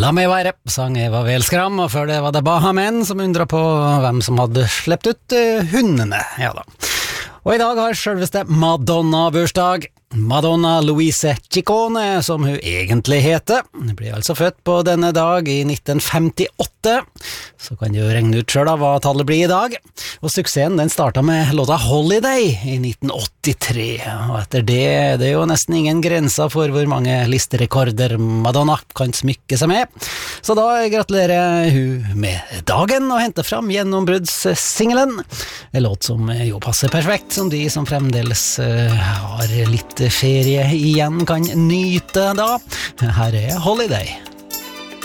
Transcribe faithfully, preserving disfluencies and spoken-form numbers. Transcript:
La meg være, sang Eva Welskram, og før det var det Bahamen som undret på hvem som hadde slept ut uh, hundene, ja da. Og i dag har selveste Madonna bursdag. Madonna Louise Ciccone, som hun egentlig heter, ble altså født på denne dag i nitten femtiåtte, så kan du jo regne ut selv da hva tallet blir i dag. Og suksessen den startet med låta Holiday i nitten åttitre, og etter det det er jo nesten ingen grenser for hvor mange listerekorder Madonna kan smykke seg med. Så da gratulerer hun med dagen og henter fram gjennombruddssingelen, en låt som jo passer perfekt, som de som fremdeles uh, har litt ferie igjen kan nyte da. Her er Holiday.